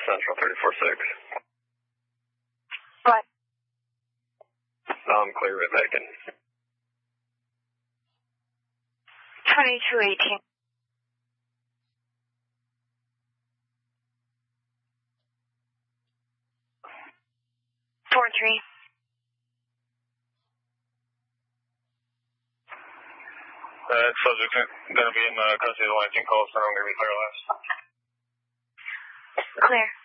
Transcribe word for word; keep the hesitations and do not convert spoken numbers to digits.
Central thirty-four six. What? I'm clear at Bacon. twenty-two eighteen. four three. Uh, subject going to be in uh, custody of the nineteen call, so I'm going to be clear last. Clear.